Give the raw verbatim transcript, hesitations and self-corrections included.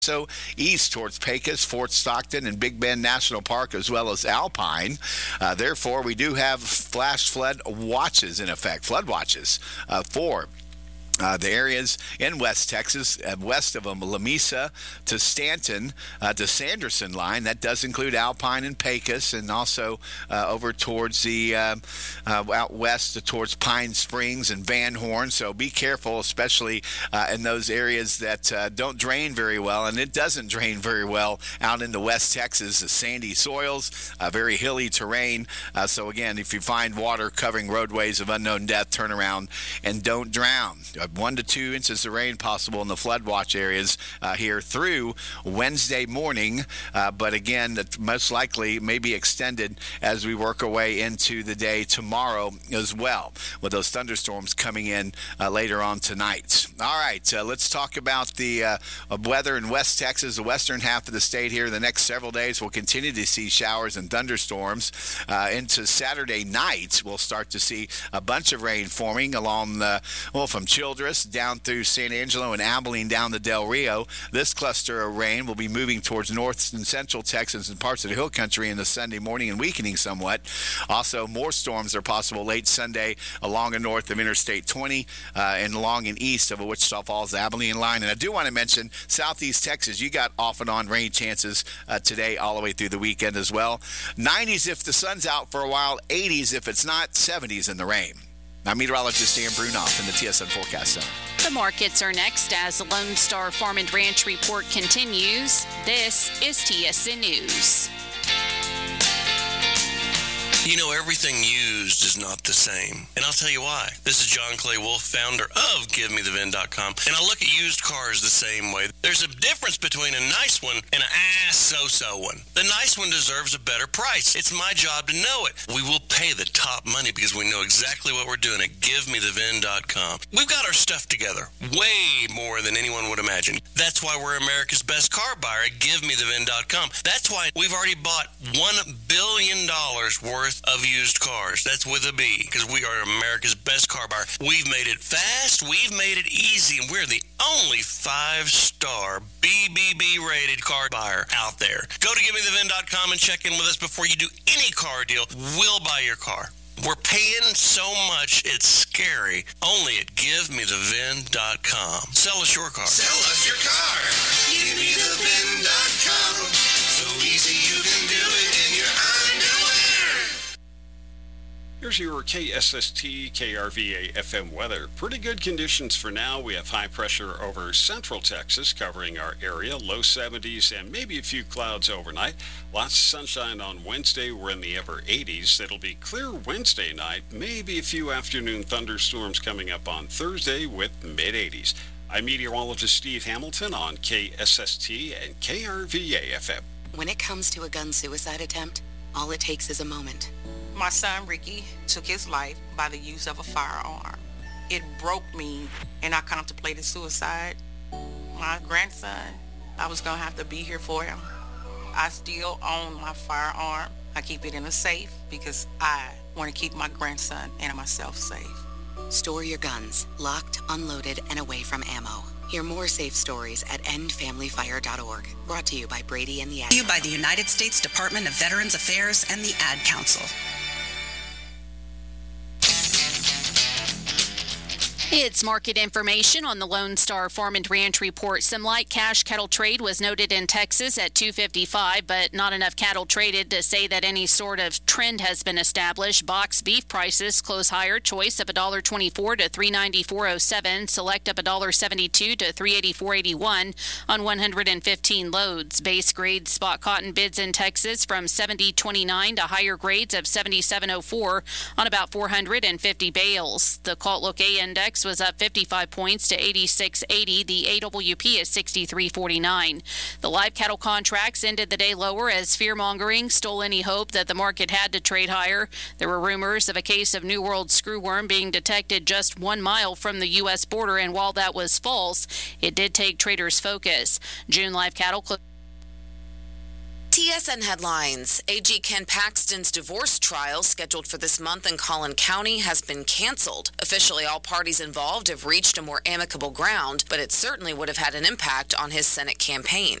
So east towards Pecos, Fort Stockton, and Big Bend National Park, as well as Alpine. Uh, therefore, we do have flash flood watches in effect, flood watches uh, for Uh, the areas in West Texas, uh, west of them, Lamesa to Stanton uh, to Sanderson line. That does include Alpine and Pecos, and also uh, over towards the uh, uh, out west towards Pine Springs and Van Horn. So be careful, especially uh, in those areas that uh, don't drain very well, and it doesn't drain very well out into West Texas. The sandy soils, uh, very hilly terrain. Uh, so again, if you find water covering roadways of unknown depth, turn around and don't drown. One to two inches of rain possible in the flood watch areas uh, here through Wednesday morning. Uh, but again, that most likely may be extended as we work our way into the day tomorrow as well, with those thunderstorms coming in uh, later on tonight. All right, uh, let's talk about the uh, weather in West Texas, the western half of the state here. The next several days, we'll continue to see showers and thunderstorms. Uh, into Saturday night, we'll start to see a bunch of rain forming along the, well, from Childress down through San Angelo and Abilene down to Del Rio. This cluster of rain will be moving towards north and central Texas and parts of the hill country in the Sunday morning and weakening somewhat. Also, more storms are possible late Sunday along and north of Interstate twenty uh, and along and east of a Wichita Falls Abilene line. And I do want to mention southeast Texas, you got off and on rain chances uh, today all the way through the weekend as well. nineties if the sun's out for a while, eighties if it's not, seventies in the rain. I'm meteorologist Dan Brunoff in the T S N Forecast Center. The markets are next as the Lone Star Farm and Ranch report continues. This is T S N News. You know, everything used is not the same. And I'll tell you why. This is John Clay Wolf, founder of Give Me The V I N dot com. And I look at used cars the same way. There's a difference between a nice one and an ah-so-so one. The nice one deserves a better price. It's my job to know it. We will pay the top money because we know exactly what we're doing at Give Me The V I N dot com. We've got our stuff together way more than anyone would imagine. That's why we're America's best car buyer at Give Me The V I N dot com. That's why we've already bought one billion dollars worth of used cars. That's with a B, because we are America's best car buyer. We've made it fast, we've made it easy, and we're the only five-star B B B rated car buyer out there. Go to Give Me The V I N dot com and check in with us before you do any car deal. We'll buy your car. We're paying so much, it's scary. Only at Give Me The V I N dot com. Sell us your car. Sell us your car. Give Me The V I N dot com. So easy you can do it in your underwear. Here's your K S S T K R V A F M weather. Pretty good conditions for now. We have high pressure over central Texas covering our area, low seventies and maybe a few clouds overnight. Lots of sunshine on Wednesday. We're in the upper eighties. It'll be clear Wednesday night, maybe a few afternoon thunderstorms coming up on Thursday with mid eighties. I'm meteorologist Steve Hamilton on K S S T and K R V A F M. When it comes to a gun suicide attempt, all it takes is a moment. My son Ricky took his life by the use of a firearm. It broke me, and I contemplated suicide. My grandson, I was going to have to be here for him. I still own my firearm. I keep it in a safe because I want to keep my grandson and myself safe. Store your guns, locked, unloaded, and away from ammo. Hear more safe stories at end family fire dot org. Brought to you by Brady and the Ad you by the United States Department of Veterans Affairs and the Ad Council. It's market information on the Lone Star Farm and Ranch report. Some light cash cattle trade was noted in Texas at two fifty-five, but not enough cattle traded to say that any sort of trend has been established. Box beef prices close higher. Choice up one dollar twenty-four to three ninety-four oh seven. Select up one dollar seventy-two to three eighty-four eighty-one on one hundred fifteen loads. Base grade spot cotton bids in Texas from seventy twenty-nine to higher grades of seventy-seven oh four on about four hundred fifty bales. The Caltlook A index was up fifty-five points to eighty-six eighty. The A W P is sixty-three forty-nine. The live cattle contracts ended the day lower as fear-mongering stole any hope that the market had to trade higher. There were rumors of a case of New World screwworm being detected just one mile from the U S border, and while that was false, it did take traders' focus. June live cattle closed T S N headlines. A G Ken Paxton's divorce trial, scheduled for this month in Collin County, has been canceled. Officially, all parties involved have reached a more amicable ground, but it certainly would have had an impact on his Senate campaign.